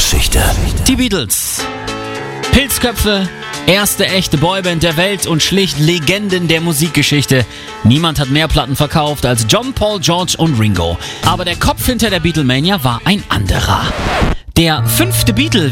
Musikgeschichte. Die Beatles. Pilzköpfe, erste echte Boyband der Welt und schlicht Legenden der Musikgeschichte. Niemand hat mehr Platten verkauft als John, Paul, George und Ringo. Aber der Kopf hinter der Beatlemania war ein anderer. Der 5. Beatle